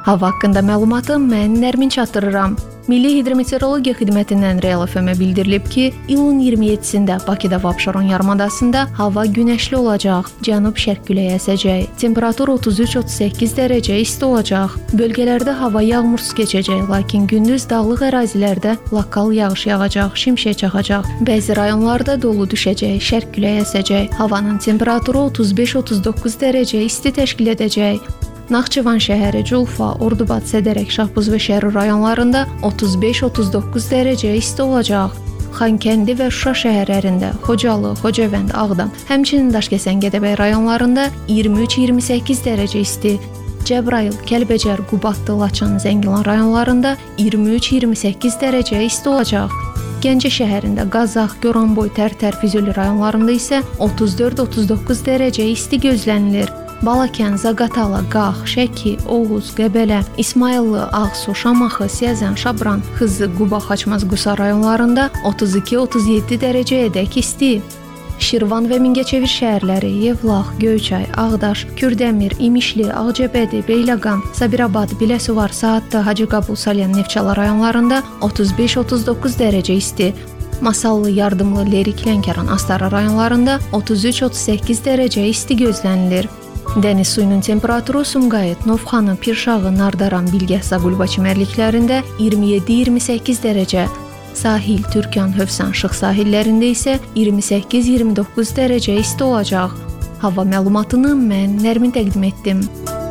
Hava haqqında məlumatı mən Nərmin çatdırıram. Milli Hidrometeorologiya Xidmətindən Real FM-ə bildirilib ki, iyulun 27-sində Bakıda və Abşeron yarımadasında hava günəşli olacaq, cənub-şərq küləyi əsəcək, temperatur 33-38 dərəcə isti olacaq. Bölgələrdə hava yağmursuz keçəcək, lakin gündüz dağlıq ərazilərdə lokal yağış yağacaq, şimşək çaxacaq. Bəzi rayonlarda dolu düşəcək, şərq küləyi əsəcək. Havanın temperaturu 35-39 dərəcə isti təşkil edəcək. Naxçıvan şəhəri, Culfa, Ordubad, Sədərək, Şahbuz və Şərur rayonlarında 35-39 dərəcə isti olacaq. Xankəndi və Şuşa şəhərlərində, Xocalı, Xocavənd, Ağdam, həmçinin Daşkəsən, Gədəbəy rayonlarında 23-28 dərəcə isti. Cəbrayıl, Kəlbəcər, Qubadlı, Laçın, Zəngilan rayonlarında 23-28 dərəcə isti olacaq. Gəncə şəhərində, Qazax, Goranboy, Tərtər, Füzuli rayonlarında isə 34-39 dərəcə isti gözlənilir. Balakən, Zaqatala, Qax, Şəki, Oğuz, Qəbələ, İsmayıllı, Ağsu, Şamaxı, Siyəzən, Şabran, Xızı, Quba, Xaçmaz, Qusa rayonlarında 32-37 dərəcəyədək isti. Şirvan və Mingəçevir şəhərləri, Yevlax, Göyçay, Ağdaş, Kürdəmir, İmişli, Ağcabədi, Beyləqan, Sabirabad, Biləsuvar, Saatlı, Hacıqabul, Salyan, Neftçala rayonlarında 35-39 dərəcə isti. Masallı, Yardımlı, Lerik, Lənkəran, Astara rayonlarında 33-38 dərəcə isti gözlənilir. Dəniz suyunun temperaturu Sumqayıt, Novxanı, Pirşağı, Nardaran, Bilgəhsa, Qulba çimərliklərində 27-28 dərəcə. Sahil, Türkan, Hövsan, Şıx sahillərində isə 28-29 dərəcə isti olacaq. Hava məlumatını mən Nərmin təqdim etdim.